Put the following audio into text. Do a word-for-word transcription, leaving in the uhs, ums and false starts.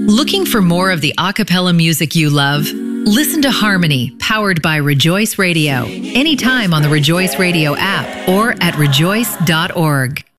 Looking for more of the a cappella music you love? Listen to Harmony, powered by Rejoice Radio, anytime on the Rejoice Radio app or at rejoice dot org.